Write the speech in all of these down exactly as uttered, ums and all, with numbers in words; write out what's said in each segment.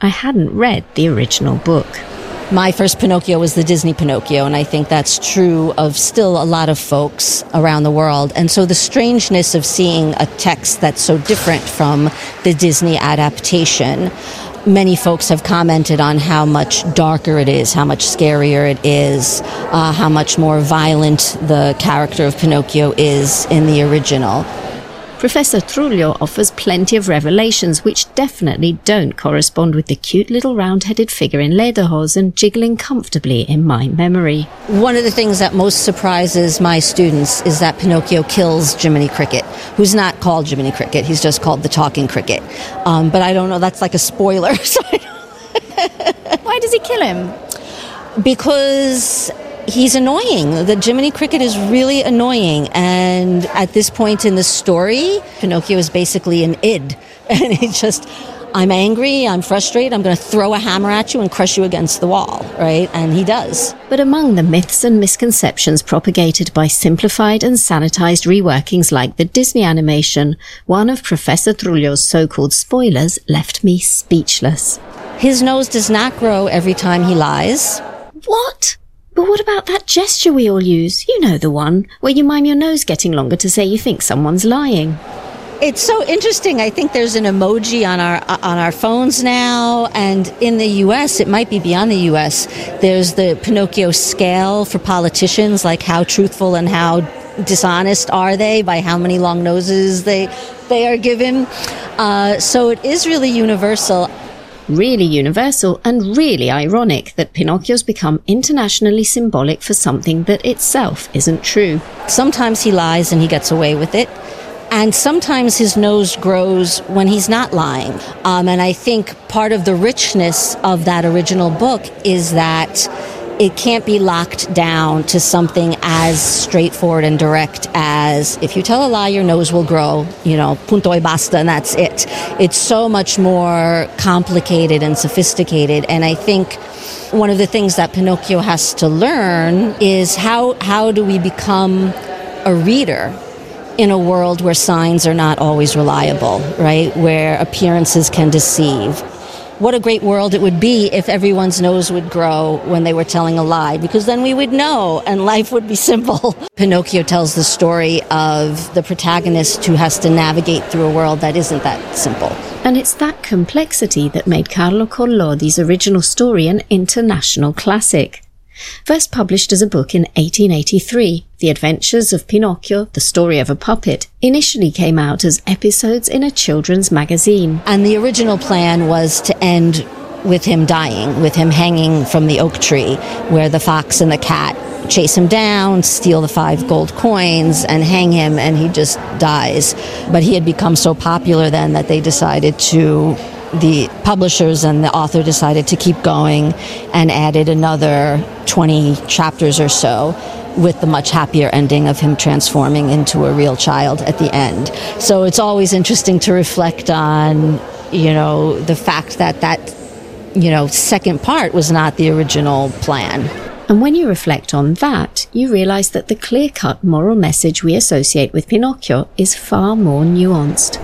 I hadn't read the original book. My first Pinocchio was the Disney Pinocchio, and I think that's true of still a lot of folks around the world. And so the strangeness of seeing a text that's so different from the Disney adaptation, many folks have commented on how much darker it is, how much scarier it is, uh, how much more violent the character of Pinocchio is in the original. Professor Trullo offers plenty of revelations which definitely don't correspond with the cute little round-headed figure in lederhosen jiggling comfortably in my memory. One of the things that most surprises my students is that Pinocchio kills Jiminy Cricket, who's not called Jiminy Cricket, he's just called the Talking Cricket. Um, but I don't know, that's like a spoiler. So I don't Why does he kill him? Because he's annoying. The Jiminy Cricket is really annoying. And at this point in the story, Pinocchio is basically an id. And he just, I'm angry, I'm frustrated, I'm going to throw a hammer at you and crush you against the wall, right? And he does. But among the myths and misconceptions propagated by simplified and sanitized reworkings like the Disney animation, one of Professor Trullo's so-called spoilers left me speechless. His nose does not grow every time he lies. What? But what about that gesture we all use? You know the one, where you mime your nose getting longer to say you think someone's lying. It's so interesting. I think there's an emoji on our on our phones now, and in the U S, it might be beyond the U S, there's the Pinocchio scale for politicians, like how truthful and how dishonest are they by how many long noses they, they are given. Uh, so it is really universal. Really universal and really ironic that Pinocchio's become internationally symbolic for something that itself isn't true. Sometimes he lies and he gets away with it. And sometimes his nose grows when he's not lying. Um, and I think part of the richness of that original book is that it can't be locked down to something as straightforward and direct as if you tell a lie, your nose will grow, you know, punto y basta, and that's it. It's so much more complicated and sophisticated. And I think one of the things that Pinocchio has to learn is how, how do we become a reader in a world where signs are not always reliable, right? Where appearances can deceive. What a great world it would be if everyone's nose would grow when they were telling a lie, because then we would know and life would be simple. Pinocchio tells the story of the protagonist who has to navigate through a world that isn't that simple. And it's that complexity that made Carlo Collodi's original story an international classic. First published as a book in eighteen eighty-three, The Adventures of Pinocchio, The Story of a Puppet, initially came out as episodes in a children's magazine. And the original plan was to end with him dying, with him hanging from the oak tree, where the fox and the cat chase him down, steal the five gold coins, and hang him, and he just dies. But he had become so popular then that they decided to... The publishers and the author decided to keep going and added another twenty chapters or so with the much happier ending of him transforming into a real child at the end. So it's always interesting to reflect on, you know, the fact that that, you know, second part was not the original plan. And when you reflect on that, you realize that the clear-cut moral message we associate with Pinocchio is far more nuanced.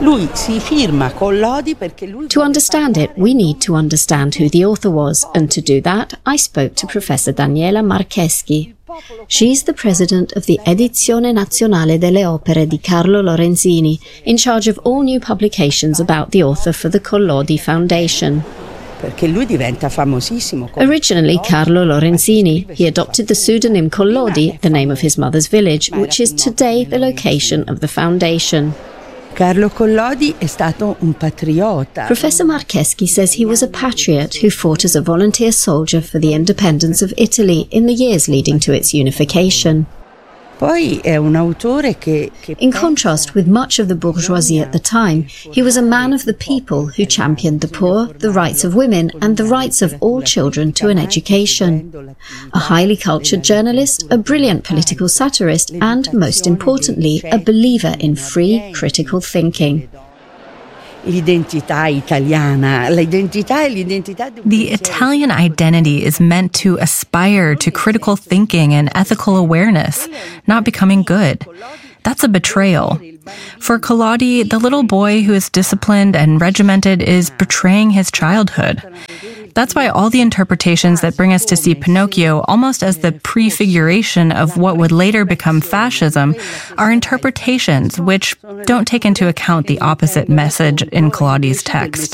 To understand it, we need to understand who the author was, and to do that, I spoke to Professor Daniela Marcheschi. She's the president of the Edizione Nazionale delle Opere di Carlo Lorenzini, in charge of all new publications about the author for the Collodi Foundation. Originally Carlo Lorenzini, he adopted the pseudonym Collodi, the name of his mother's village, which is today the location of the foundation. Carlo Collodi è stato un patriota. Professor Marcheschi says he was a patriot who fought as a volunteer soldier for the independence of Italy in the years leading to its unification. In contrast with much of the bourgeoisie at the time, he was a man of the people who championed the poor, the rights of women, and the rights of all children to an education. A highly cultured journalist, a brilliant political satirist, and, most importantly, a believer in free, critical thinking. The Italian identity is meant to aspire to critical thinking and ethical awareness, not becoming good. That's a betrayal. For Collodi, the little boy who is disciplined and regimented is betraying his childhood. That's why all the interpretations that bring us to see Pinocchio almost as the prefiguration of what would later become fascism are interpretations which don't take into account the opposite message in Collodi's text.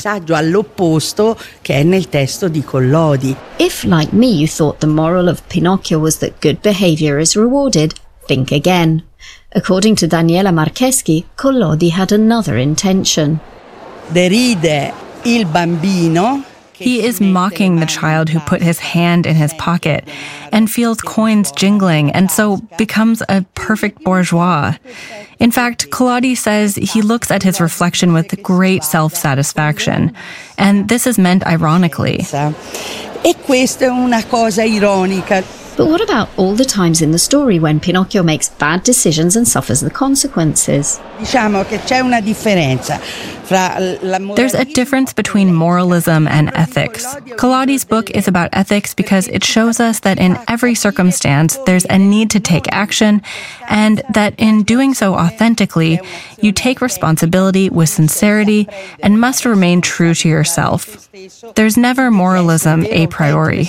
If, like me, you thought the moral of Pinocchio was that good behavior is rewarded, think again. According to Daniela Marcheschi, Collodi had another intention. Deride il bambino. He is mocking the child who put his hand in his pocket and feels coins jingling and so becomes a perfect bourgeois. In fact, Collodi says he looks at his reflection with great self-satisfaction, and this is meant ironically. E questa è una cosa ironica. But what about all the times in the story when Pinocchio makes bad decisions and suffers the consequences? Diciamo che c'è una differenza fra la moralità. There's a difference between moralism and ethics. Collodi's book is about ethics because it shows us that in every circumstance there's a need to take action, and that in doing so authentically, you take responsibility with sincerity and must remain true to yourself. There's never moralism a priori.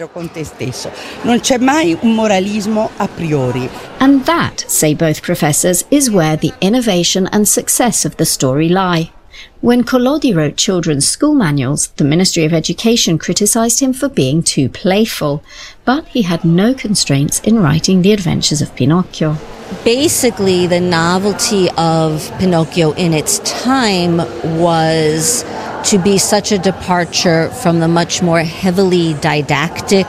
C'è mai un moralismo a priori. And that, say both professors, is where the innovation and success of the story lie. When Collodi wrote children's school manuals, the Ministry of Education criticised him for being too playful, but he had no constraints in writing the adventures of Pinocchio. Basically, the novelty of Pinocchio in its time was to be such a departure from the much more heavily didactic,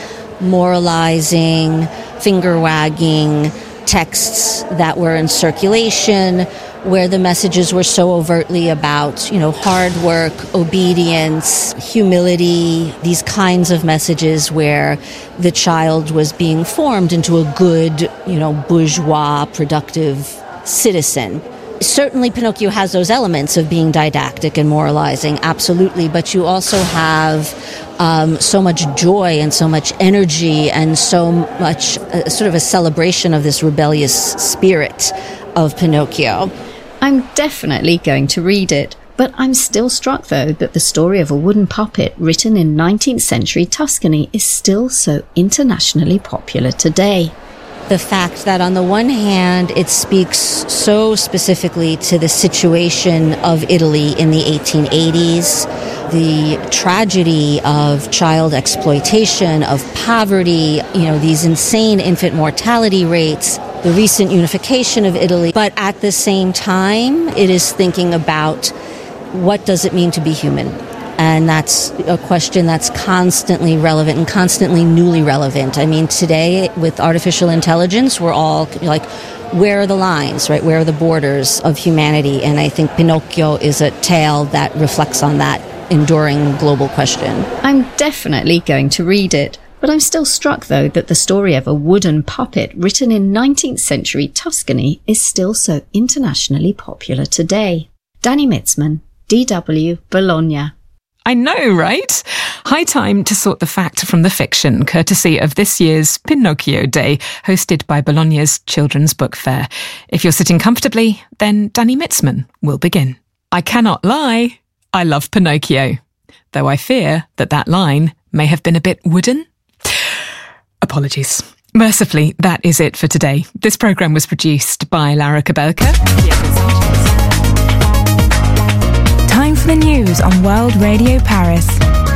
moralizing, finger-wagging texts that were in circulation, where the messages were so overtly about, you know, hard work, obedience, humility, these kinds of messages where the child was being formed into a good, you know, bourgeois, productive citizen. Certainly Pinocchio has those elements of being didactic and moralizing, absolutely, but you also have um, so much joy and so much energy and so much uh, sort of a celebration of this rebellious spirit of Pinocchio. I'm definitely going to read it, but I'm still struck, though, that the story of a wooden puppet written in nineteenth century Tuscany is still so internationally popular today. The fact that on the one hand it speaks so specifically to the situation of Italy in the eighteen eighties, the tragedy of child exploitation, of poverty, you know, these insane infant mortality rates, the recent unification of Italy, but at the same time it is thinking about what does it mean to be human? And that's a question that's constantly relevant and constantly newly relevant. I mean, today with artificial intelligence, we're all like, where are the lines, right? Where are the borders of humanity? And I think Pinocchio is a tale that reflects on that enduring global question. I'm definitely going to read it, but I'm still struck, though, that the story of a wooden puppet written in nineteenth century Tuscany is still so internationally popular today. Danny Mitzman, D W, Bologna. I know, right? High time to sort the fact from the fiction, courtesy of this year's Pinocchio Day, hosted by Bologna's Children's Book Fair. If you're sitting comfortably, then Danny Mitzman will begin. I cannot lie, I love Pinocchio, though I fear that that line may have been a bit wooden. Apologies. Mercifully, that is it for today. This programme was produced by Lara Kabelka. Time for the news on World Radio Paris.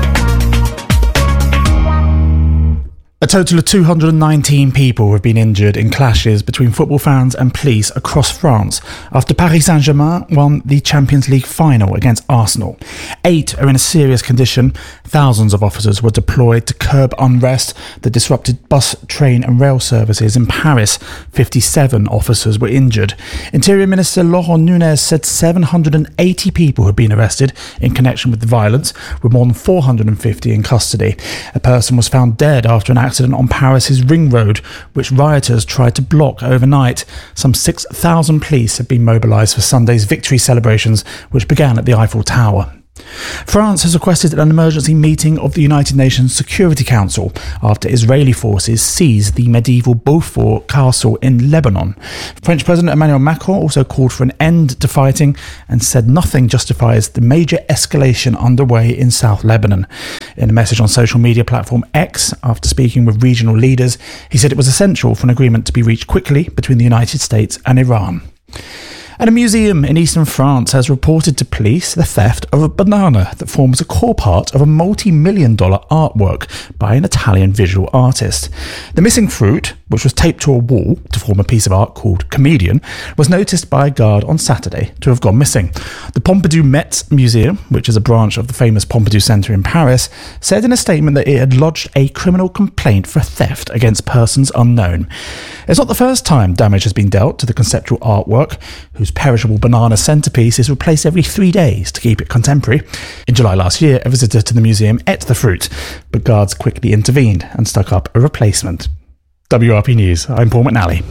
A total of two hundred nineteen people have been injured in clashes between football fans and police across France after Paris Saint-Germain won the Champions League final against Arsenal. Eight are in a serious condition. Thousands of officers were deployed to curb unrest that disrupted bus, train and rail services in Paris. fifty-seven officers were injured. Interior Minister Laurent Nunez said seven hundred eighty people have been arrested in connection with the violence, with more than four hundred fifty in custody. A person was found dead after an accident on Paris's Ring Road, which rioters tried to block overnight. Some six thousand police have been mobilised for Sunday's victory celebrations, which began at the Eiffel Tower. France has requested an emergency meeting of the United Nations Security Council after Israeli forces seized the medieval Beaufort castle in Lebanon. French President Emmanuel Macron also called for an end to fighting and said nothing justifies the major escalation underway in South Lebanon. In a message on social media platform X, after speaking with regional leaders, he said it was essential for an agreement to be reached quickly between the United States and Iran. And a museum in eastern France has reported to police the theft of a banana that forms a core part of a multi-million dollar artwork by an Italian visual artist. The missing fruit, which was taped to a wall to form a piece of art called Comedian, was noticed by a guard on Saturday to have gone missing. The Pompidou Metz Museum, which is a branch of the famous Pompidou Centre in Paris, said in a statement that it had lodged a criminal complaint for theft against persons unknown. It's not the first time damage has been dealt to the conceptual artwork, whose perishable banana centrepiece is replaced every three days to keep it contemporary. In July last year, a visitor to the museum ate the fruit, but guards quickly intervened and stuck up a replacement. W R P News, I'm Paul McNally.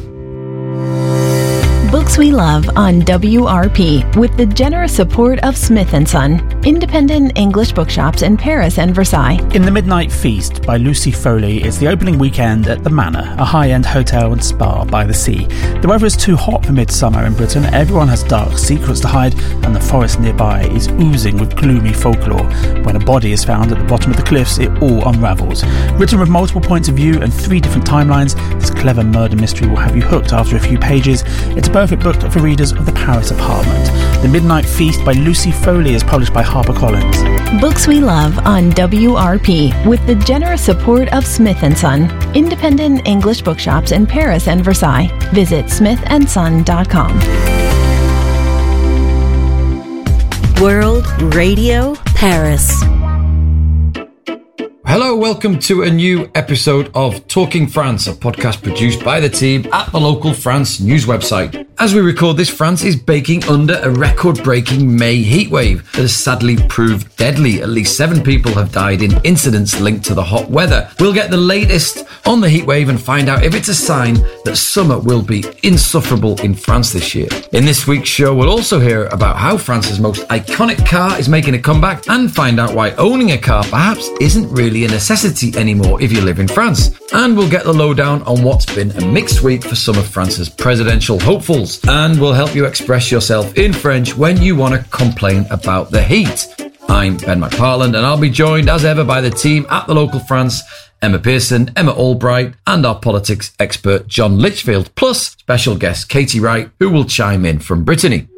Books we love on W R P with the generous support of Smith and Son, independent English bookshops in Paris and Versailles. In The Midnight Feast by Lucy Foley is the opening weekend at The Manor, a high-end hotel and spa by the sea. The weather is too hot for midsummer in Britain. Everyone has dark secrets to hide, and the forest nearby is oozing with gloomy folklore. When a body is found at the bottom of the cliffs, it all unravels. Written with multiple points of view and three different timelines, this clever murder mystery will have you hooked after a few pages. It's a perfect book for readers of the Paris apartment. The Midnight Feast by Lucy Foley is published by HarperCollins. Books we love on W R P with the generous support of Smith and Son, independent English bookshops in Paris and Versailles. Visit smith and son dot com. World Radio Paris. Hello, welcome to a new episode of Talking France, a podcast produced by the team at the local France news website. As we record this, France is baking under a record-breaking May heatwave that has sadly proved deadly. At least seven people have died in incidents linked to the hot weather. We'll get the latest on the heatwave and find out if it's a sign that summer will be insufferable in France this year. In this week's show, we'll also hear about how France's most iconic car is making a comeback and find out why owning a car perhaps isn't really a necessity anymore if you live in France. And we'll get the lowdown on what's been a mixed week for some of France's presidential hopefuls. And we'll help you express yourself in French when you want to complain about the heat. I'm Ben McParland, and I'll be joined as ever by the team at the local France, Emma Pearson, Emma Albright, and our politics expert John Litchfield, plus special guest Katie Wright, who will chime in from Brittany.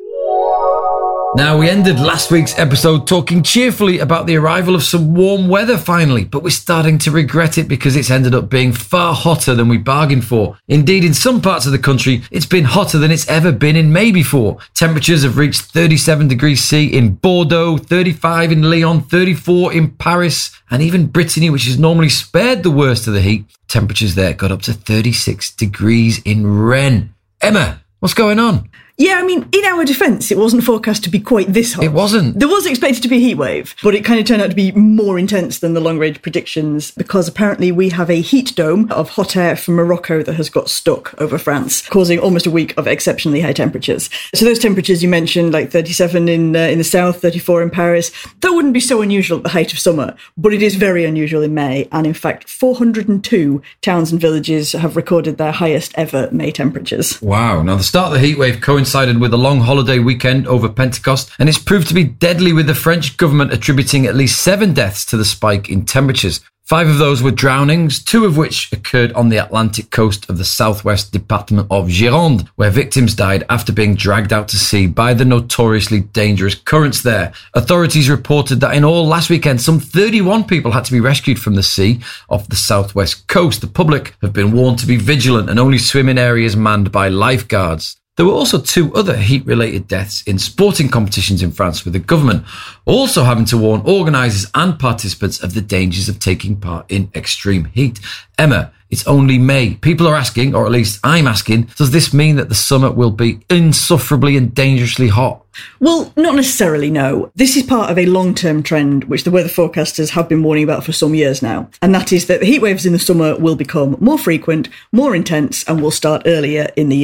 Now, we ended last week's episode talking cheerfully about the arrival of some warm weather finally, but we're starting to regret it because it's ended up being far hotter than we bargained for. Indeed, in some parts of the country, it's been hotter than it's ever been in May before. Temperatures have reached thirty-seven degrees C in Bordeaux, thirty-five in Lyon, thirty-four in Paris, and even Brittany, which is normally spared the worst of the heat. Temperatures there got up to thirty-six degrees in Rennes. Emma, what's going on? Yeah, I mean, in our defence, it wasn't forecast to be quite this hot. It wasn't. There was expected to be a heatwave, but it kind of turned out to be more intense than the long-range predictions because apparently we have a heat dome of hot air from Morocco that has got stuck over France, causing almost a week of exceptionally high temperatures. So those temperatures you mentioned, like thirty-seven in uh, in the south, thirty-four in Paris, that wouldn't be so unusual at the height of summer, but it is very unusual in May. And in fact, four hundred two towns and villages have recorded their highest ever May temperatures. Wow. Now, the start of the heatwave coincided with a long holiday weekend over Pentecost, and it's proved to be deadly, with the French government attributing at least seven deaths to the spike in temperatures. Five of those were drownings, two of which occurred on the Atlantic coast of the southwest department of Gironde, where victims died after being dragged out to sea by the notoriously dangerous currents there. Authorities reported that in all last weekend, some thirty-one people had to be rescued from the sea off the southwest coast. The public have been warned to be vigilant and only swim in areas manned by lifeguards. There were also two other heat-related deaths in sporting competitions in France, with the government also having to warn organisers and participants of the dangers of taking part in extreme heat. Emma, it's only May. People are asking, or at least I'm asking, does this mean that the summer will be insufferably and dangerously hot? Well, not necessarily, no. This is part of a long-term trend which the weather forecasters have been warning about for some years now, and that is that the heat waves in the summer will become more frequent, more intense, and will start earlier in the year.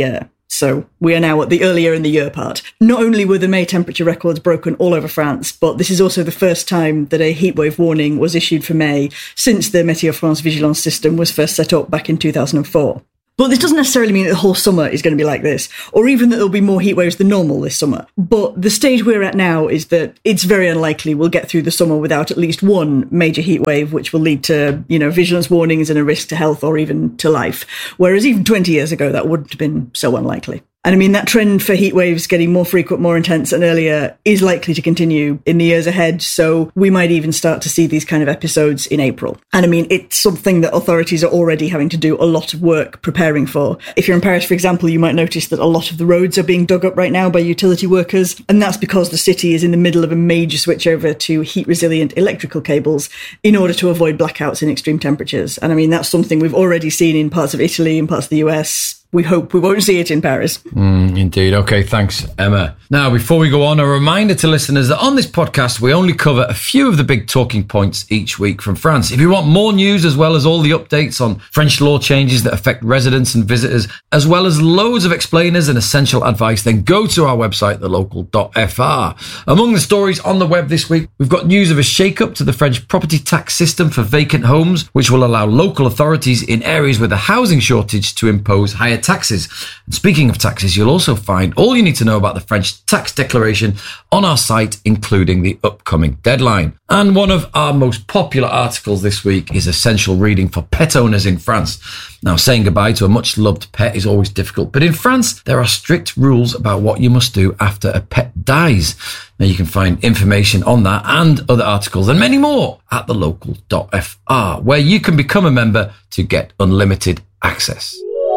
So we are now at the earlier in the year part. Not only were the May temperature records broken all over France, but this is also the first time that a heatwave warning was issued for May since the Météo France vigilance system was first set up back in two thousand four. But this doesn't necessarily mean that the whole summer is going to be like this, or even that there'll be more heat waves than normal this summer. But the stage we're at now is that it's very unlikely we'll get through the summer without at least one major heat wave, which will lead to, you know, vigilance warnings and a risk to health or even to life. Whereas even twenty years ago, that wouldn't have been so unlikely. And I mean, that trend for heat waves getting more frequent, more intense and earlier is likely to continue in the years ahead. So we might even start to see these kind of episodes in April. And I mean, it's something that authorities are already having to do a lot of work preparing for. If you're in Paris, for example, you might notice that a lot of the roads are being dug up right now by utility workers. And that's because the city is in the middle of a major switch over to heat resilient electrical cables in order to avoid blackouts in extreme temperatures. And I mean, that's something we've already seen in parts of Italy and parts of the U S. We hope we won't see it in Paris. Mm, indeed. Okay, thanks, Emma. Now, before we go on, a reminder to listeners that on this podcast, we only cover a few of the big talking points each week from France. If you want more news, as well as all the updates on French law changes that affect residents and visitors, as well as loads of explainers and essential advice, then go to our website, the local dot f r. Among the stories on the web this week, we've got news of a shake-up to the French property tax system for vacant homes, which will allow local authorities in areas with a housing shortage to impose higher taxes. And speaking of taxes, you'll also find all you need to know about the French tax declaration on our site, including the upcoming deadline. And one of our most popular articles this week is essential reading for pet owners in France. Now, saying goodbye to a much loved pet is always difficult, but in France, there are strict rules about what you must do after a pet dies. Now, you can find information on that and other articles and many more at the local dot f r, where you can become a member to get unlimited access.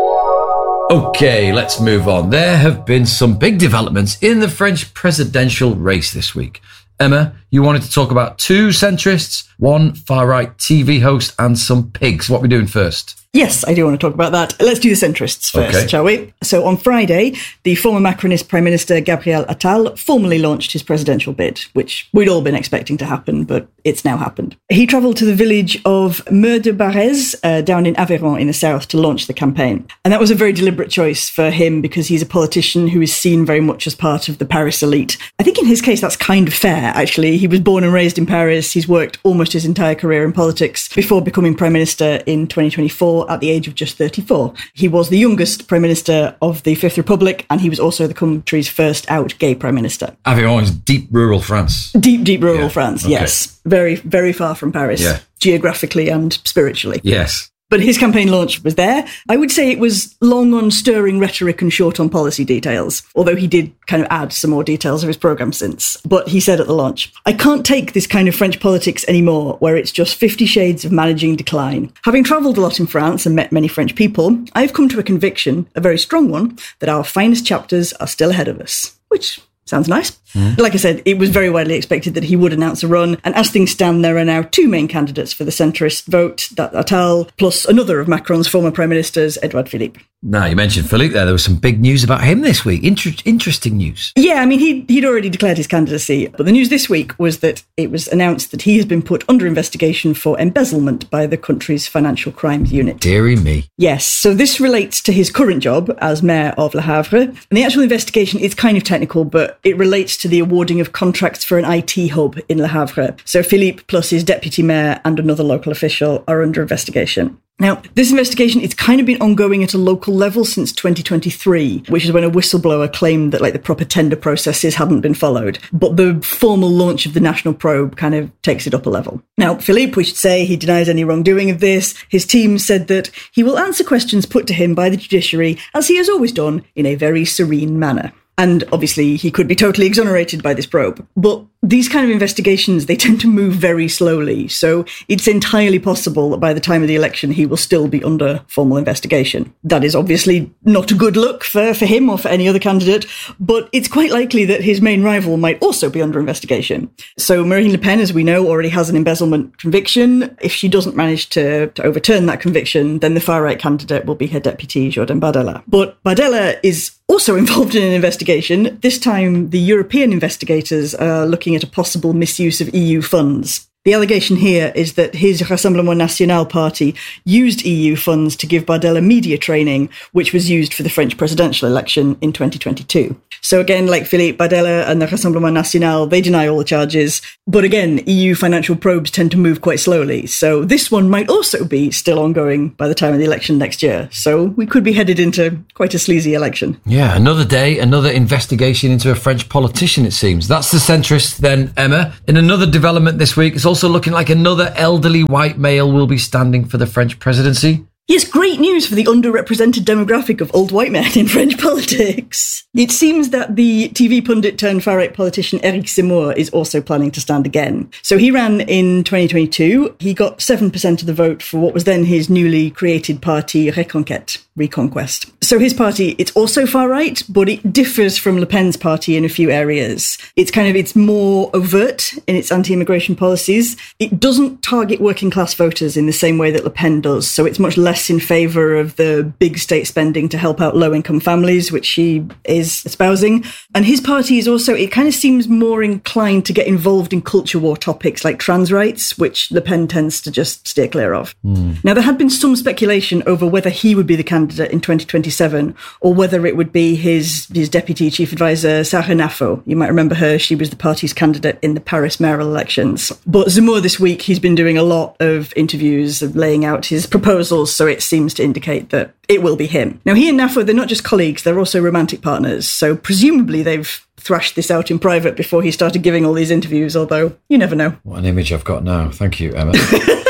Okay, let's move on. There have been some big developments in the French presidential race this week. Emma, you wanted to talk about two centrists, one far-right T V host and some pigs. What are we doing first? Yes, I do want to talk about that. Let's do the centrists first, okay. Shall we? So on Friday, the former Macronist Prime Minister Gabriel Attal formally launched his presidential bid, which we'd all been expecting to happen, but it's now happened. He travelled to the village of Meur-de-Barrez, uh, down in Aveyron in the south, to launch the campaign. And that was a very deliberate choice for him because he's a politician who is seen very much as part of the Paris elite. I think in his case, that's kind of fair, actually. He was born and raised in Paris. He's worked almost his entire career in politics before becoming Prime Minister in twenty twenty-four at the age of just thirty-four. He was the youngest Prime Minister of the Fifth Republic, and he was also the country's first out gay Prime Minister. Aveyron is deep rural France. Deep, deep rural yeah. France, okay. yes. Very, very far from Paris, yeah. geographically and spiritually. Yes. But his campaign launch was there. I would say it was long on stirring rhetoric and short on policy details, although he did kind of add some more details of his programme since. But he said at the launch, "I can't take this kind of French politics anymore, where it's just fifty shades of managing decline. Having travelled a lot in France and met many French people, I've come to a conviction, a very strong one, that our finest chapters are still ahead of us." Which sounds nice. Mm. Like I said, it was very widely expected that he would announce a run. And as things stand, there are now two main candidates for the centrist vote, that Attal, plus another of Macron's former prime ministers, Edouard Philippe. Now, you mentioned Philippe there. There was some big news about him this week. Inter- interesting news. Yeah, I mean, he'd, he'd already declared his candidacy. But the news this week was that it was announced that he has been put under investigation for embezzlement by the country's financial crimes unit. Deary me. Yes, so this relates to his current job as mayor of Le Havre. And the actual investigation is kind of technical, but it relates to the awarding of contracts for an I T hub in Le Havre. So Philippe plus his deputy mayor and another local official are under investigation. Now, this investigation, it's kind of been ongoing at a local level since twenty twenty-three, which is when a whistleblower claimed that like the proper tender processes hadn't been followed. But the formal launch of the national probe kind of takes it up a level. Now, Philippe, we should say, he denies any wrongdoing of this. His team said that he will answer questions put to him by the judiciary, as he has always done, in a very serene manner. And obviously, he could be totally exonerated by this probe. But these kind of investigations, they tend to move very slowly. So it's entirely possible that by the time of the election, he will still be under formal investigation. That is obviously not a good look for, for him or for any other candidate, but it's quite likely that his main rival might also be under investigation. So Marine Le Pen, as we know, already has an embezzlement conviction. If she doesn't manage to, to overturn that conviction, then the far-right candidate will be her deputy, Jordan Bardella. But Bardella is also involved in an investigation. This time, the European investigators are looking at a possible misuse of E U funds. The allegation here is that his Rassemblement National party used E U funds to give Bardella media training, which was used for the French presidential election in twenty twenty-two. So again, like Philippe Bardella and the Rassemblement National, they deny all the charges. But again, E U financial probes tend to move quite slowly. So this one might also be still ongoing by the time of the election next year. So we could be headed into quite a sleazy election. Yeah, another day, another investigation into a French politician, it seems. That's the centrist then, Emma. In another development this week, it's also looking like another elderly white male will be standing for the French presidency. Yes, great news for the underrepresented demographic of old white men in French politics. It seems that the T V pundit turned far-right politician Éric Zemmour is also planning to stand again. So he ran in twenty twenty-two. He got seven percent of the vote for what was then his newly created party Reconquête, Reconquest. So his party, it's also far-right, but it differs from Le Pen's party in a few areas. It's kind of, it's more overt in its anti-immigration policies. It doesn't target working-class voters in the same way that Le Pen does, so it's much less in favour of the big state spending to help out low-income families, which he is espousing. And his party is also, it kind of seems more inclined to get involved in culture war topics like trans rights, which Le Pen tends to just steer clear of. Mm. Now, there had been some speculation over whether he would be the candidate in twenty twenty-seven or whether it would be his, his deputy chief advisor, Sarah Nafo. You might remember her. She was the party's candidate in the Paris mayoral elections. But Zemmour this week, he's been doing a lot of interviews of laying out his proposals, so it seems to indicate that it will be him. Now, he and Nafo, they're not just colleagues, they're also romantic partners. So presumably they've thrashed this out in private before he started giving all these interviews, although you never know. What an image I've got now. Thank you, Emma.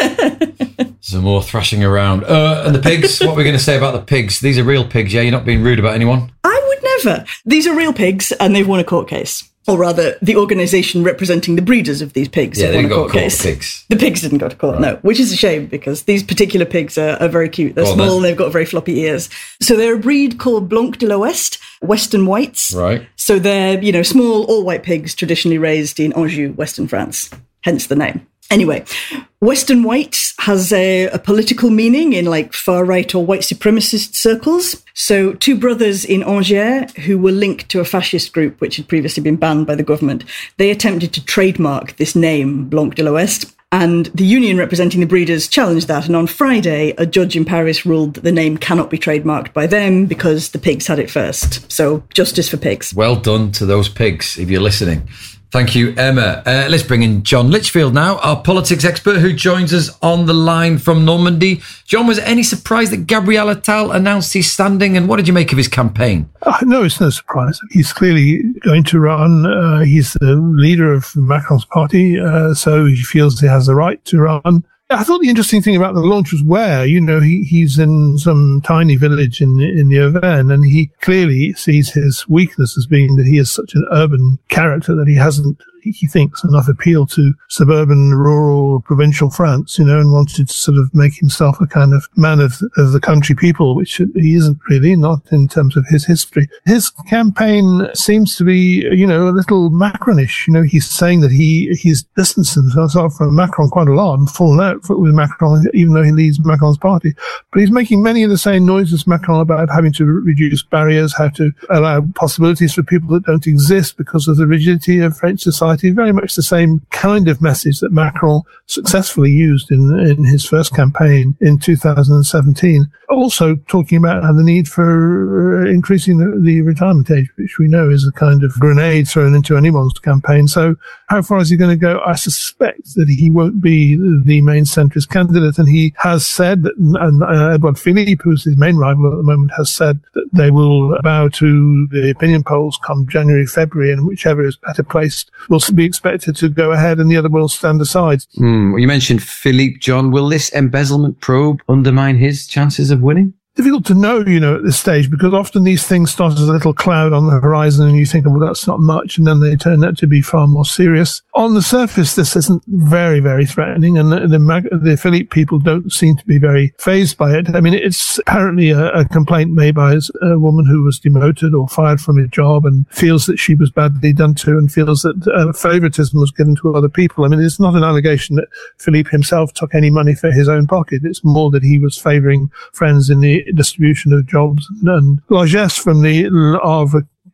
Zemmour thrashing around. Uh, and the pigs, what are we going to say about the pigs? These are real pigs, yeah? You're not being rude about anyone? I would never. These are real pigs and they've won a court case. Or rather, the organisation representing the breeders of these pigs yeah, have won a got court court case. Pigs. The pigs didn't go to court, right. No, which is a shame because these particular pigs are, are very cute. They're go small on, and they've got very floppy ears. So they're a breed called Blanc de l'Ouest, Western Whites. Right. So they're, you know, small, all-white pigs traditionally raised in Anjou, Western France, hence the name. Anyway, Western White has a, a political meaning in like far-right or white supremacist circles. So two brothers in Angers who were linked to a fascist group which had previously been banned by the government, they attempted to trademark this name, Blanc de l'Ouest. And the union representing the breeders challenged that. And on Friday, a judge in Paris ruled that the name cannot be trademarked by them because the pigs had it first. So justice for pigs. Well done to those pigs, if you're listening. Thank you, Emma. Uh, let's bring in John Litchfield now, our politics expert who joins us on the line from Normandy. John, was there any surprise that Gabriel Attal announced he's standing, and what did you make of his campaign? Uh, no, it's no surprise. He's clearly going to run. Uh, he's the leader of Macron's party, uh, so he feels he has the right to run. I thought the interesting thing about the launch was where, you know, he, he's in some tiny village in, in the Auvergne, and he clearly sees his weakness as being that he is such an urban character that he hasn't, he thinks, enough appeal to suburban, rural, provincial France, you know, and wanted to sort of make himself a kind of man of, of the country people, which he isn't really, not in terms of his history. His campaign seems to be, you know, a little Macronish. You know, he's saying that he, he's distanced himself from Macron quite a lot and fallen out with Macron, even though he leads Macron's party. But he's making many of the same noises as Macron about having to reduce barriers, how to allow possibilities for people that don't exist because of the rigidity of French society. Very much the same kind of message that Macron successfully used in in his first campaign in two thousand seventeen. Also talking about the need for increasing the, the retirement age, which we know is a kind of grenade thrown into anyone's campaign. So how far is he going to go? I suspect that he won't be the main centrist candidate. And he has said, that, and uh, Edouard Philippe, who's his main rival at the moment, has said that they will bow to the opinion polls come January, February, and whichever is better placed will be expected to go ahead and the other will stand aside. Mm, well, you mentioned Philippe, John. Will this embezzlement probe undermine his chances of winning? Difficult to know, you know, at this stage, because often these things start as a little cloud on the horizon and you think, well, that's not much, and then they turn out to be far more serious. On the surface, this isn't very, very threatening, and the, the, the Philippe people don't seem to be very fazed by it. I mean, it's apparently a, a complaint made by a woman who was demoted or fired from a job and feels that she was badly done to and feels that uh, favoritism was given to other people. I mean, it's not an allegation that Philippe himself took any money for his own pocket. It's more that he was favoring friends in the distribution of jobs. And largesse from the Havre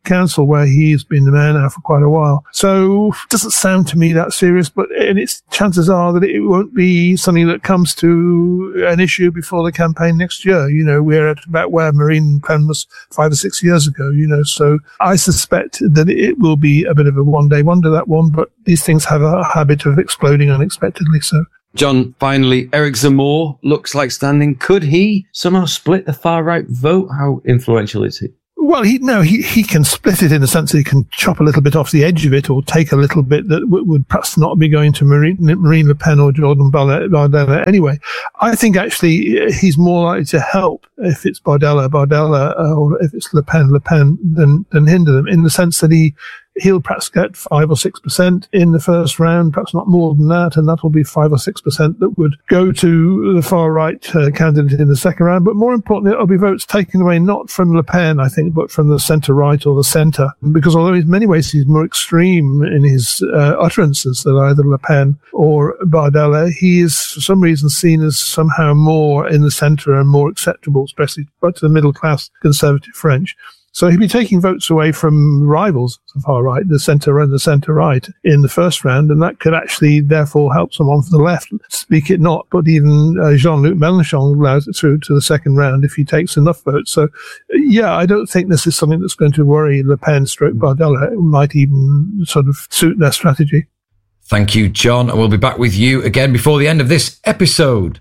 Council, where he's been the mayor now for quite a while. So it doesn't sound to me that serious, but and it's chances are that it won't be something that comes to an issue before the campaign next year. You know, we're at about where Marine Le Pen was five or six years ago, you know, so I suspect that it will be a bit of a one-day wonder, that one, but these things have a habit of exploding unexpectedly, so. John, finally, Eric Zemmour looks like standing. Could he somehow split the far-right vote? How influential is he? Well, he no, he, he can split it in the sense that he can chop a little bit off the edge of it, or take a little bit that w- would perhaps not be going to Marine, Marine Le Pen or Jordan Bardella anyway. I think actually he's more likely to help if it's Bardella, Bardella, uh, or if it's Le Pen, Le Pen, than, than hinder them, in the sense that he he'll perhaps get five or six percent in the first round, perhaps not more than that, and that will be five or six percent that would go to the far right uh, candidate in the second round. But more importantly, it'll be votes taken away not from Le Pen, I think, but from the centre right or the centre, because although in many ways he's more extreme in his uh, utterances than either Le Pen or Bardella, he is for some reason seen as somehow more in the centre and more acceptable, especially to the middle class conservative French. So he'll be taking votes away from rivals, the far right, the centre and the centre right in the first round, and that could actually therefore help someone from the left. Speak it not, but even uh, Jean-Luc Mélenchon allows it through to the second round if he takes enough votes. So, yeah, I don't think this is something that's going to worry Le Pen stroke Bardella. It might even sort of suit their strategy. Thank you, John, and we'll be back with you again before the end of this episode.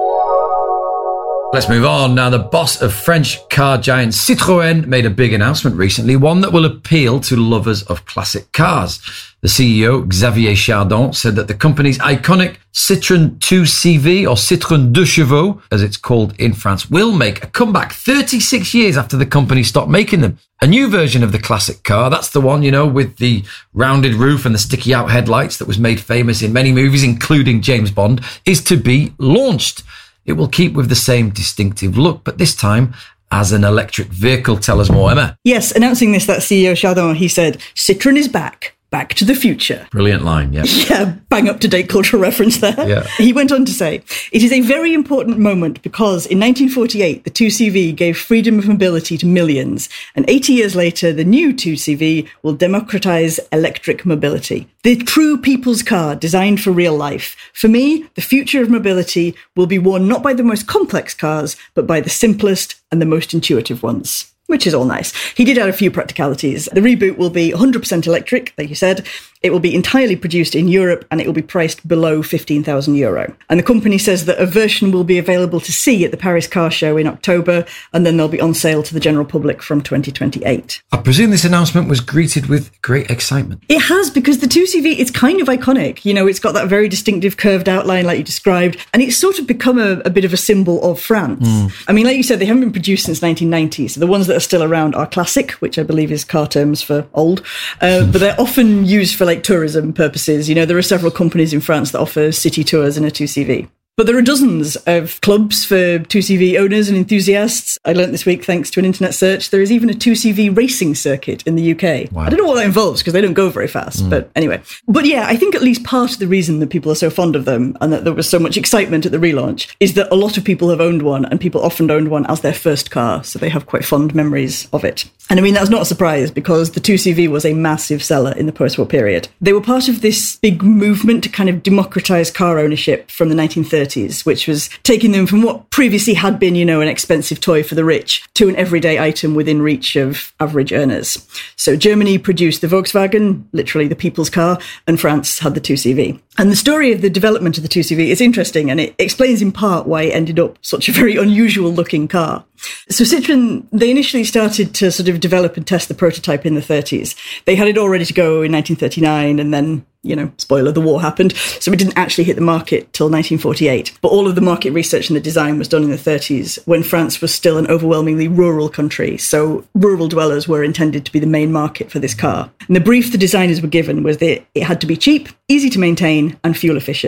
Let's move on. Now, the boss of French car giant Citroën made a big announcement recently, one that will appeal to lovers of classic cars. The C E O, Xavier Chardon, said that the company's iconic Citroën two C V, or Citroën deux chevaux, as it's called in France, will make a comeback thirty-six years after the company stopped making them. A new version of the classic car, that's the one, you know, with the rounded roof and the sticky out headlights that was made famous in many movies, including James Bond, is to be launched. It will keep with the same distinctive look, but this time as an electric vehicle. Tell us more, Emma. Yes, announcing this, that C E O Chardon, he said, Citroën is back. Back to the future. Brilliant line, yeah. Yeah, bang up-to-date cultural reference there. Yeah. He went on to say, it is a very important moment because in nineteen forty-eight, the two C V gave freedom of mobility to millions. And eighty years later, the new two C V will democratize electric mobility. The true people's car designed for real life. For me, the future of mobility will be won not by the most complex cars, but by the simplest and the most intuitive ones. Which is all nice. He did add a few practicalities. The reboot will be one hundred percent electric, like you said. It will be entirely produced in Europe and it will be priced below fifteen thousand euro. And the company says that a version will be available to see at the Paris Car Show in October, and then they'll be on sale to the general public from twenty twenty-eight. I presume this announcement was greeted with great excitement. It has, because the two C V, it's kind of iconic. You know, it's got that very distinctive curved outline like you described, and it's sort of become a, a bit of a symbol of France. Mm. I mean, like you said, they haven't been produced since nineteen ninety, so the ones that are still around are classic, which I believe is car terms for old, uh, but they're often used for like tourism purposes. You know, there are several companies in France that offer city tours in a two C V. But there are dozens of clubs for two C V owners and enthusiasts. I learnt this week, thanks to an internet search, there is even a two C V racing circuit in the U K. Wow. I don't know what that involves because they don't go very fast, mm. but anyway. But yeah, I think at least part of the reason that people are so fond of them and that there was so much excitement at the relaunch is that a lot of people have owned one, and people often owned one as their first car, so they have quite fond memories of it. And I mean, that's not a surprise because the two C V was a massive seller in the post-war period. They were part of this big movement to kind of democratise car ownership from the nineteen thirties, which was taking them from what previously had been, you know, an expensive toy for the rich to an everyday item within reach of average earners. So Germany produced the Volkswagen, literally the people's car, and France had the two C V. And the story of the development of the two C V is interesting, and it explains in part why it ended up such a very unusual looking car. So Citroën, they initially started to sort of develop and test the prototype in the thirties. They had it all ready to go in nineteen thirty-nine, and then, you know, spoiler, the war happened. So it didn't actually hit the market till nineteen forty-eight. But all of the market research and the design was done in the thirties, when France was still an overwhelmingly rural country. So rural dwellers were intended to be the main market for this car. And the brief the designers were given was that it had to be cheap, easy to maintain, and fuel efficient.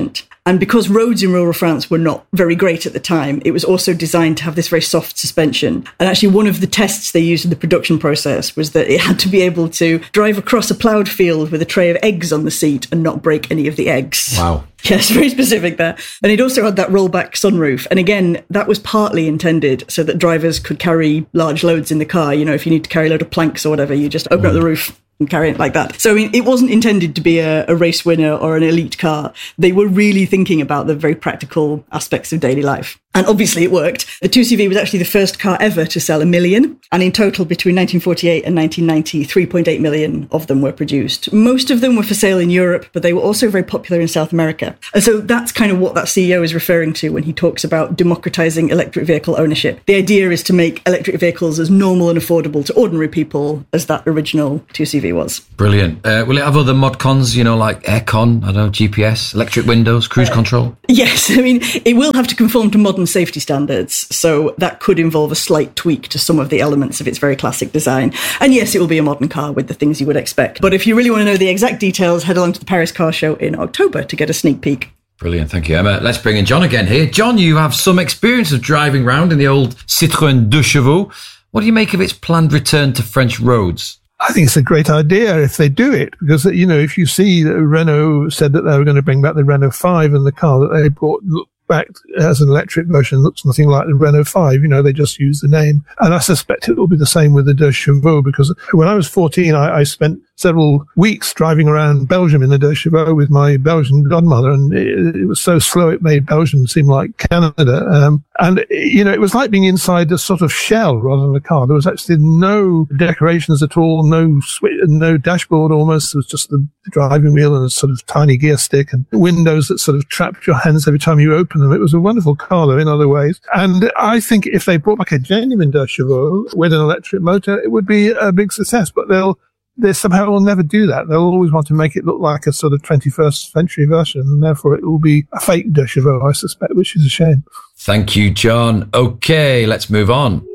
And because roads in rural France were not very great at the time, it was also designed to have this very soft suspension. And actually one of the tests they used in the production process was that it had to be able to drive across a ploughed field with a tray of eggs on the seat and not break any of the eggs. Wow. Yes, very specific there. And it also had that rollback sunroof. And again, that was partly intended so that drivers could carry large loads in the car. You know, if you need to carry a load of planks or whatever, you just open mm. up the roof and carry it like that. So, I mean, it wasn't intended to be a, a race winner or an elite car. They were really thinking about the very practical aspects of daily life. And obviously it worked. The two C V was actually the first car ever to sell a million. And in total, between nineteen forty-eight and nineteen ninety, three point eight million of them were produced. Most of them were for sale in Europe, but they were also very popular in South America. And so that's kind of what that C E O is referring to when he talks about democratizing electric vehicle ownership. The idea is to make electric vehicles as normal and affordable to ordinary people as that original two C V was. Brilliant. Uh, will it have other mod cons, you know, like aircon, I don't know, G P S, electric windows, cruise uh, control? Yes. I mean, it will have to conform to modern safety standards, so that could involve a slight tweak to some of the elements of its very classic design. And yes, it will be a modern car with the things you would expect. But if you really want to know the exact details, head along to the Paris Car Show in October to get a sneak peek. Brilliant, thank you, Emma. Let's bring in John again here. John, you have some experience of driving around in the old Citroën deux chevaux. What do you make of its planned return to French roads? I think it's a great idea if they do it, because, you know, if you see that Renault said that they were going to bring back the Renault five, and the car that they brought back as an electric version looks nothing like the Renault five, you know, they just use the name. And I suspect it will be the same with the deux chevaux, because when I was fourteen, I, I spent several weeks driving around Belgium in the deux chevaux with my Belgian godmother, and it, it was so slow it made Belgium seem like Canada. Um, and, you know, it was like being inside a sort of shell rather than a car. There was actually no decorations at all, no switch, no dashboard almost. It was just the driving wheel and a sort of tiny gear stick and windows that sort of trapped your hands every time you opened them. It was a wonderful car, though, in other ways. And I think if they brought back a genuine deux chevaux with an electric motor, it would be a big success. But they'll They somehow will never do that. They'll always want to make it look like a sort of twenty-first century version, and therefore it will be a fake deux chevaux, I suspect, which is a shame. Thank you, John. Okay, let's move on.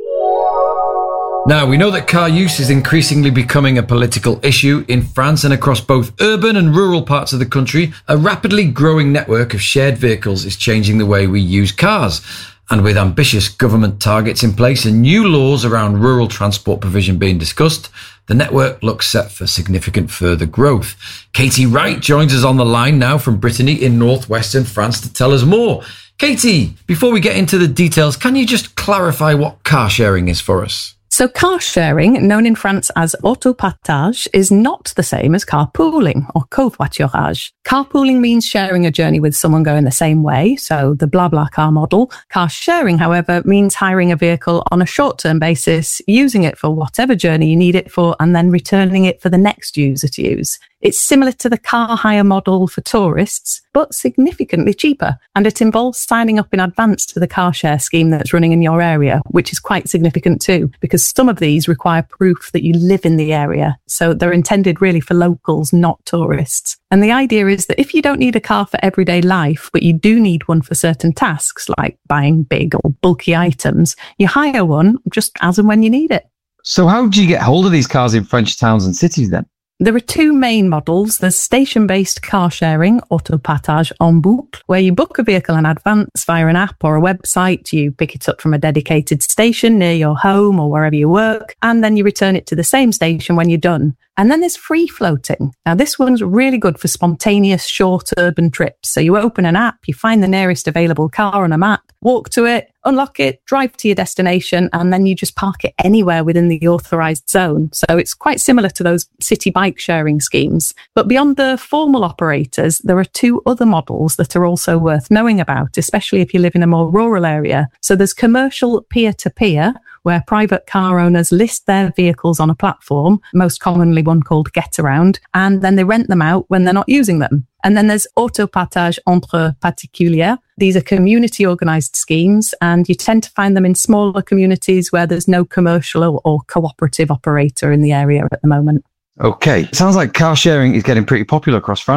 Now, we know that car use is increasingly becoming a political issue in France, and across both urban and rural parts of the country, a rapidly growing network of shared vehicles is changing the way we use cars. And with ambitious government targets in place and new laws around rural transport provision being discussed, the network looks set for significant further growth. Katie Wright joins us on the line now from Brittany in northwestern France to tell us more. Katie, before we get into the details, can you just clarify what car sharing is for us? So car sharing, known in France as autopartage, is not the same as carpooling or covoiturage. Carpooling means sharing a journey with someone going the same way, so the BlaBlaCar model. Car sharing, however, means hiring a vehicle on a short-term basis, using it for whatever journey you need it for, and then returning it for the next user to use. It's similar to the car hire model for tourists, but significantly cheaper. And it involves signing up in advance to the car share scheme that's running in your area, which is quite significant too, because some of these require proof that you live in the area. So they're intended really for locals, not tourists. And the idea is that if you don't need a car for everyday life, but you do need one for certain tasks, like buying big or bulky items, you hire one just as and when you need it. So how do you get hold of these cars in French towns and cities then? There are two main models. There's station-based car sharing, autopartage en boucle, where you book a vehicle in advance via an app or a website. You pick it up from a dedicated station near your home or wherever you work, and then you return it to the same station when you're done. And then there's free floating. Now, this one's really good for spontaneous short urban trips. So you open an app, you find the nearest available car on a map, walk to it, unlock it, drive to your destination, and then you just park it anywhere within the authorised zone. So it's quite similar to those city bike sharing schemes. But beyond the formal operators, there are two other models that are also worth knowing about, especially if you live in a more rural area. So there's commercial peer-to-peer, where private car owners list their vehicles on a platform, most commonly one called Getaround, and then they rent them out when they're not using them. And then there's autopartage entre particuliers. These are community organised schemes, and you tend to find them in smaller communities where there's no commercial or, or cooperative operator in the area at the moment. Okay. Sounds like car sharing is getting pretty popular across France then.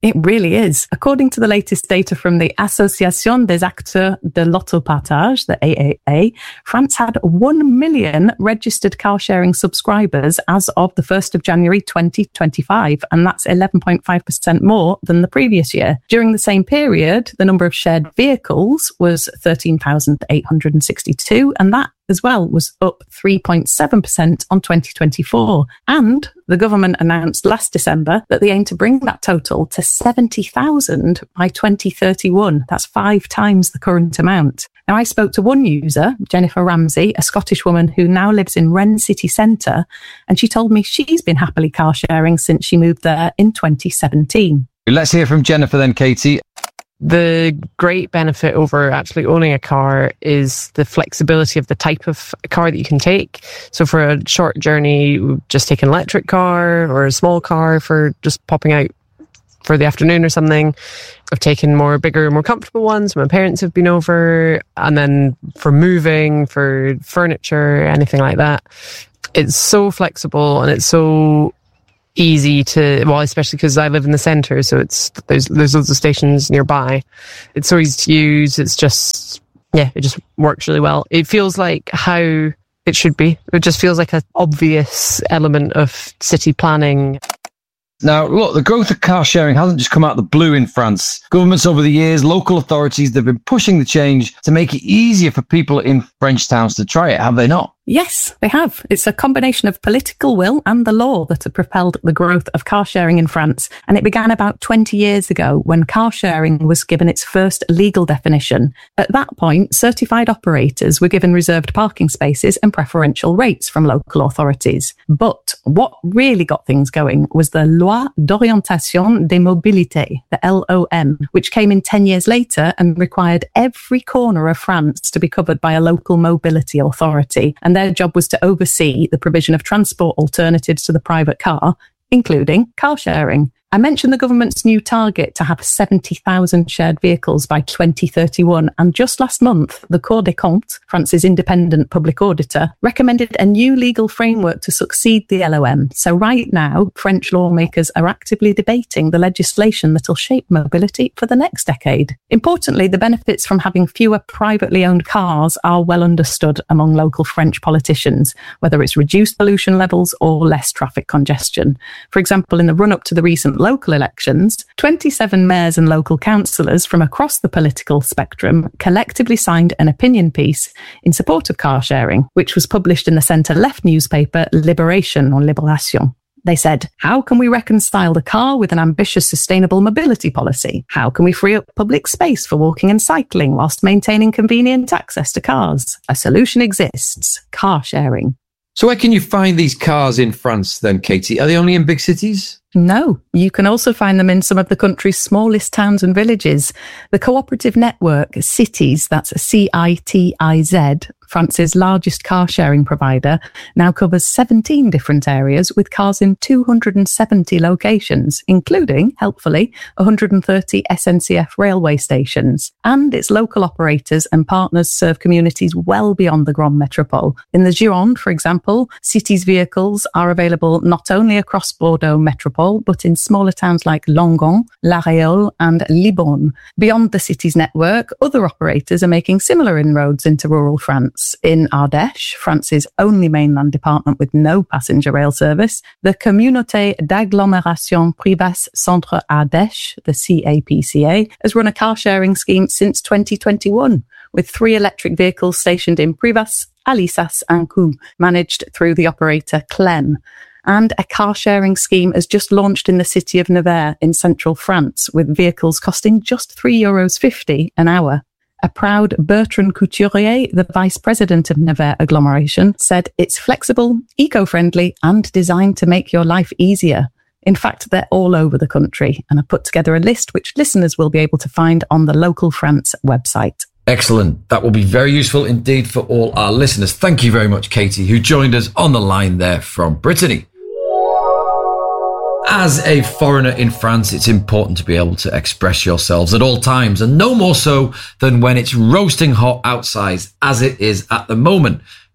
It really is. According to the latest data from the Association des Acteurs de l'Autopartage, the A A A, France had one million registered car sharing subscribers as of the first of January twenty twenty-five, and that's eleven point five percent more than the previous year. During the same period, the number of shared vehicles was thirteen thousand eight hundred sixty-two, and that as well was up three point seven percent on twenty twenty-four. And the government announced last December that they aim to bring that total to seventy thousand by twenty thirty-one. That's five times the current amount. Now, I spoke to one user, Jennifer Ramsey, a Scottish woman who now lives in Rennes city centre, and she told me she's been happily car sharing since she moved there in twenty seventeen. Let's hear from Jennifer then, Katie. The great benefit over actually owning a car is the flexibility of the type of car that you can take. So for a short journey, just take an electric car or a small car for just popping out for the afternoon or something. I've taken more bigger, more comfortable ones. My parents have been over. And then for moving, for furniture, anything like that, it's so flexible and it's so easy to, well, especially because I live in the centre, so it's there's there's loads of stations nearby. It's so easy to use. It's just, yeah, it just works really well. It feels like how it should be. It just feels like an obvious element of city planning. Now, look, the growth of car sharing hasn't just come out of the blue in France. Governments over the years, local authorities, they've been pushing the change to make it easier for people in French towns to try it, have they not? Yes, they have. It's a combination of political will and the law that have propelled the growth of car sharing in France. And it began about twenty years ago when car sharing was given its first legal definition. At that point, certified operators were given reserved parking spaces and preferential rates from local authorities. But what really got things going was the Loi d'Orientation des Mobilités, the L O M, which came in ten years later and required every corner of France to be covered by a local mobility authority. And their job was to oversee the provision of transport alternatives to the private car, including car sharing. I mentioned the government's new target to have seventy thousand shared vehicles by twenty thirty-one, and just last month, the Cour des Comptes, France's independent public auditor, recommended a new legal framework to succeed the L O M. So right now, French lawmakers are actively debating the legislation that'll shape mobility for the next decade. Importantly, the benefits from having fewer privately owned cars are well understood among local French politicians, whether it's reduced pollution levels or less traffic congestion. For example, in the run-up to the recent local elections, twenty-seven mayors and local councillors from across the political spectrum collectively signed an opinion piece in support of car sharing, which was published in the centre-left newspaper Libération or Libération. They said, how can we reconcile the car with an ambitious sustainable mobility policy? How can we free up public space for walking and cycling whilst maintaining convenient access to cars? A solution exists: car sharing. So where can you find these cars in France then, Katie? Are they only in big cities? No, you can also find them in some of the country's smallest towns and villages. The cooperative network Cities, that's C I T I Z, France's largest car sharing provider, now covers seventeen different areas with cars in two hundred seventy locations, including, helpfully, one hundred thirty S N C F railway stations. And its local operators and partners serve communities well beyond the Grand Métropole. In the Gironde, for example, Cities vehicles are available not only across Bordeaux Métropole, but in smaller towns like Langon, La Réole and Libourne. Beyond the Cities network, other operators are making similar inroads into rural France. In Ardèche, France's only mainland department with no passenger rail service, the Communauté d'Agglomération Privas Centre Ardèche, the C A P C A, has run a car-sharing scheme since twenty twenty-one, with three electric vehicles stationed in Privas, Alissas and Coux, managed through the operator Clem. And a car-sharing scheme has just launched in the city of Nevers in central France, with vehicles costing just three euros fifty an hour. A proud Bertrand Couturier, the vice president of Nevers agglomeration, said it's flexible, eco-friendly and designed to make your life easier. In fact, they're all over the country, and I put together a list which listeners will be able to find on the Local France website. Excellent. That will be very useful indeed for all our listeners. Thank you very much, Katie, who joined us on the line there from Brittany. As a foreigner in France, it's important to be able to express yourselves at all times, and no more so than when it's roasting hot outside, as it is at the moment.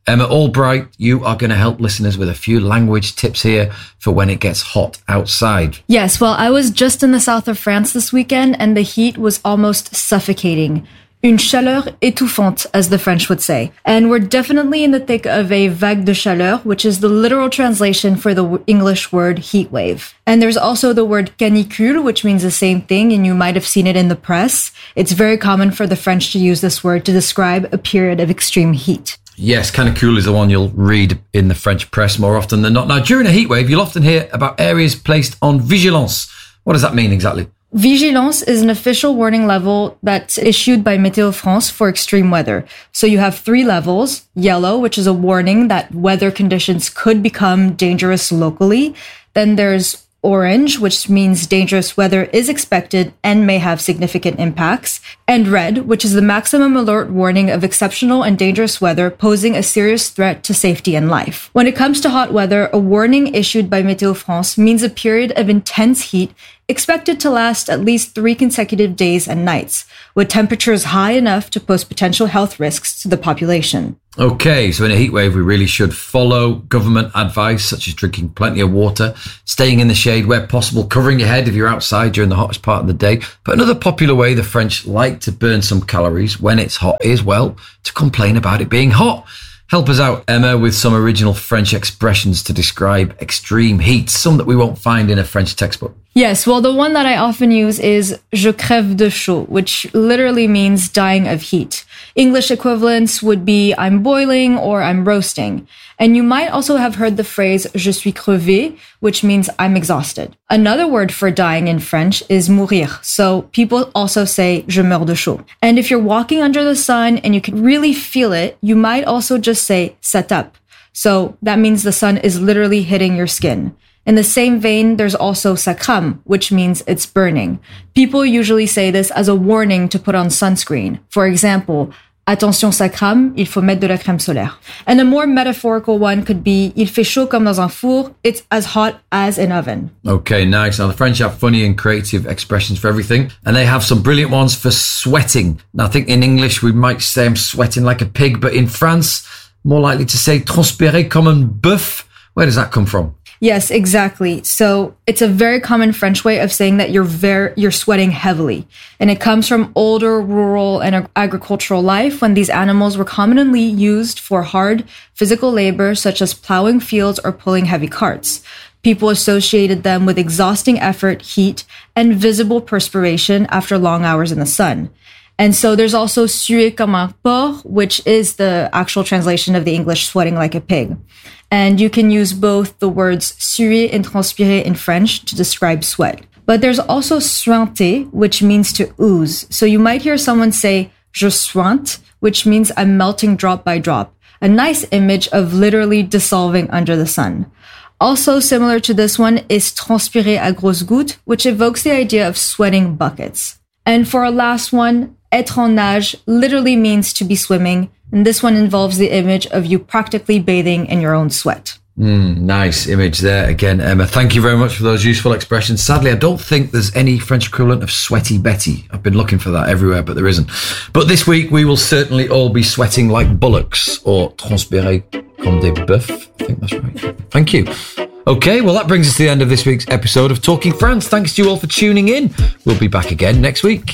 Emma Albright, you are going to help listeners with a few language tips here for when it gets hot outside. Yes, well, I was just in the south of France this weekend and the heat was almost suffocating. Une chaleur étouffante, as the French would say. And we're definitely in the thick of a vague de chaleur, which is the literal translation for the English word heat wave. And there's also the word canicule, which means the same thing, and you might have seen it in the press. It's very common for the French to use this word to describe a period of extreme heat. Yes, canicule is the one you'll read in the French press more often than not. Now, during a heat wave, you'll often hear about areas placed on vigilance. What does that mean exactly? Vigilance is an official warning level that's issued by Météo France for extreme weather. So you have three levels. Yellow, which is a warning that weather conditions could become dangerous locally. Then there's orange, which means dangerous weather is expected and may have significant impacts. And red, which is the maximum alert warning of exceptional and dangerous weather posing a serious threat to safety and life. When it comes to hot weather, a warning issued by Météo France means a period of intense heat expected to last at least three consecutive days and nights, with temperatures high enough to pose potential health risks to the population. Okay, so in a heat wave, we really should follow government advice, such as drinking plenty of water, staying in the shade where possible, covering your head if you're outside during the hottest part of the day. But another popular way the French like to burn some calories when it's hot is, well, to complain about it being hot. Help us out, Emma, with some original French expressions to describe extreme heat, some that we won't find in a French textbook. Yes, well, the one that I often use is je crève de chaud, which literally means dying of heat. English equivalents would be I'm boiling or I'm roasting. And you might also have heard the phrase je suis crevé, which means I'm exhausted. Another word for dying in French is mourir. So people also say je meurs de chaud. And if you're walking under the sun and you can really feel it, you might also just say ça tape. So that means the sun is literally hitting your skin. In the same vein, there's also ça crame, which means it's burning. People usually say this as a warning to put on sunscreen. For example, attention ça crame, il faut mettre de la crème solaire. And a more metaphorical one could be il fait chaud comme dans un four, it's as hot as an oven. Okay, nice. Now the French have funny and creative expressions for everything, and they have some brilliant ones for sweating. Now I think in English we might say I'm sweating like a pig, but in France, more likely to say transpirer comme un bœuf. Where does that come from? Yes, exactly. So it's a very common French way of saying that you're very, you're sweating heavily. And it comes from older rural and agricultural life when these animals were commonly used for hard physical labor, such as plowing fields or pulling heavy carts. People associated them with exhausting effort, heat, and visible perspiration after long hours in the sun. And so there's also suer comme un porc, which is the actual translation of the English sweating like a pig. And you can use both the words suer and transpirer in French to describe sweat. But there's also suinter, which means to ooze. So you might hear someone say je suinte, which means I'm melting drop by drop. A nice image of literally dissolving under the sun. Also similar to this one is transpirer à grosses gouttes, which evokes the idea of sweating buckets. And for our last one, être en nage literally means to be swimming. And this one involves the image of you practically bathing in your own sweat. Mm, nice image there again, Emma. Thank you very much for those useful expressions. Sadly, I don't think there's any French equivalent of sweaty Betty. I've been looking for that everywhere, but there isn't. But this week, we will certainly all be sweating like bullocks, or transpirer comme des bœufs. I think that's right. Thank you. Okay, well, that brings us to the end of this week's episode of Talking France. Thanks to you all for tuning in. We'll be back again next week.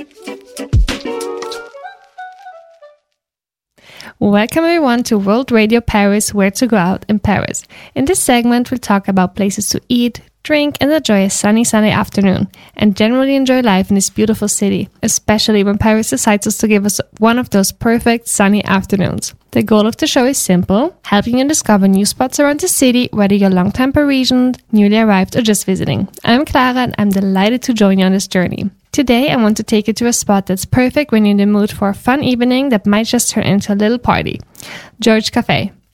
Welcome everyone to World Radio Paris, Where to Go Out in Paris. In this segment, we'll talk about places to eat, drink, and enjoy a sunny Sunday afternoon, and generally enjoy life in this beautiful city, especially when Paris decides to give us one of those perfect sunny afternoons. The goal of the show is simple, helping you discover new spots around the city, whether you're a long-time Parisian, newly arrived, or just visiting. I'm Clara, and I'm delighted to join you on this journey. Today, I want to take you to a spot that's perfect when you're in the mood for a fun evening that might just turn into a little party. Georges Café.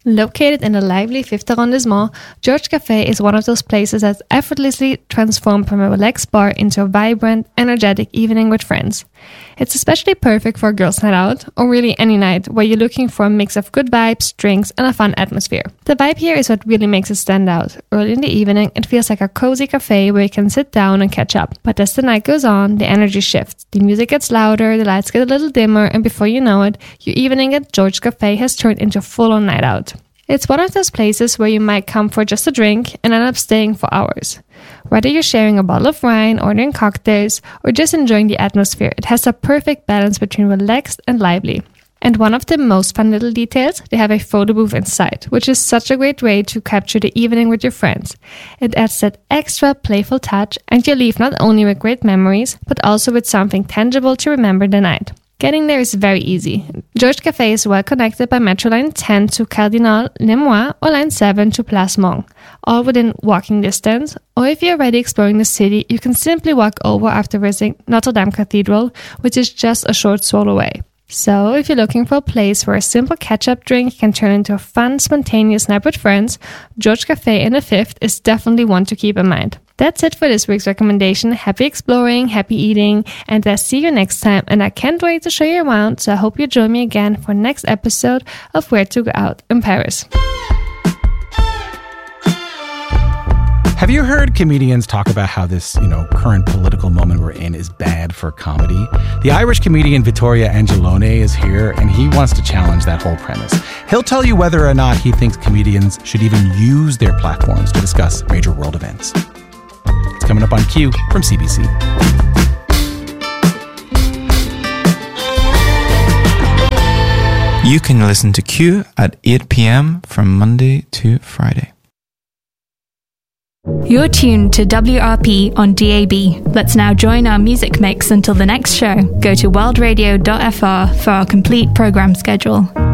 Located in the lively fifth arrondissement, Georges Café is one of those places that's effortlessly transformed from a relaxed bar into a vibrant, energetic evening with friends. It's especially perfect for a girls' night out, or really any night where you're looking for a mix of good vibes, drinks, and a fun atmosphere. The vibe here is what really makes it stand out. Early in the evening, it feels like a cozy cafe where you can sit down and catch up. But as the night goes on, the energy shifts. The music gets louder, the lights get a little dimmer, and before you know it, your evening at Georges Café has turned into a full-on night out. It's one of those places where you might come for just a drink and end up staying for hours. Whether you're sharing a bottle of wine, ordering cocktails, or just enjoying the atmosphere, it has a perfect balance between relaxed and lively. And one of the most fun little details, they have a photo booth inside, which is such a great way to capture the evening with your friends. It adds that extra playful touch, and you leave not only with great memories, but also with something tangible to remember the night. Getting there is very easy. Georges Café is well connected by Metro Line ten to Cardinal Lemois or Line seven to Place Monge, all within walking distance. Or if you're already exploring the city, you can simply walk over after visiting Notre Dame Cathedral, which is just a short stroll away. So if you're looking for a place where a simple catch-up drink can turn into a fun, spontaneous night with friends, Georges Café in the fifth is definitely one to keep in mind. That's it for this week's recommendation. Happy exploring, happy eating, and I'll see you next time. And I can't wait to show you around, so I hope you join me again for next episode of Where to Go Out in Paris. Have you heard comedians talk about how this, you know, current political moment we're in is bad for comedy? The Irish comedian Vittorio Angelone is here, and he wants to challenge that whole premise. He'll tell you whether or not he thinks comedians should even use their platforms to discuss major world events. It's coming up on Q from C B C. You can listen to Q at eight p.m. from Monday to Friday. You're tuned to W R P on D A B. Let's now join our music mix until the next show. Go to world radio dot f r for our complete program schedule.